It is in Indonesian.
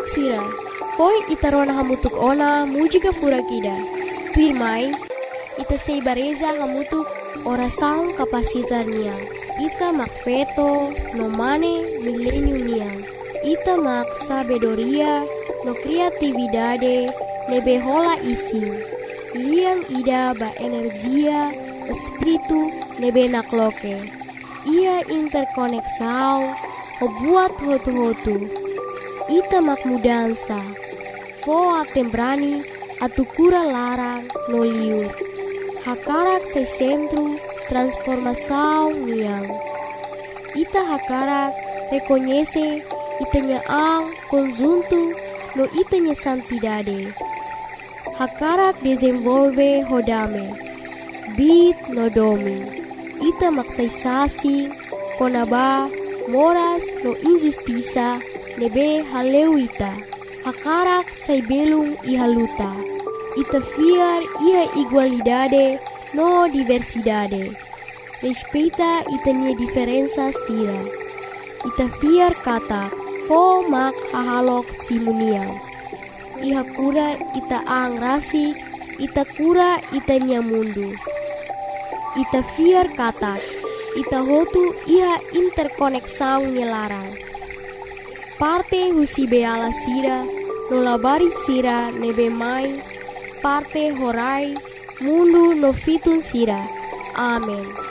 hamutuk sira. Poi ita rona hamutuk ona mujika furakida. Pirmai, ita sei bareza hamutuk orasaun kapasitar niang. Ita mak feto no mane milenium niang. Ita mak sabedoria no kreatividade nebe hola isi. Liang ida ba energia espiritu nebe nakloke. Ia interkoneksau ho buat hotu-hotu. Ita mak mudansa. Fo atembrani atukura larang no liur. Hakarak se centro transformação niang. Ita hakarak reconhece itanya ang conjunto no itanya santidade. Hakarak desenvolve hodame. Bit no domi. Ita maksaisasi konaba moras no injustiça nebe haleu ita. Hakarak sai belum ihaluta. Ita fiar ia igualdade no diversidade. Respeita itanya diferença sira. Ita fiar kata fo mak hahalok simuniang. Iha kura ita ang rasi, ita kura itanya mundu. Ita fiar kata, ita hotu iha interkoneksau nyelarang. Parte husi beala sira, no labari sira nebe mai, parte horai, mundu no fitun sira. Amen.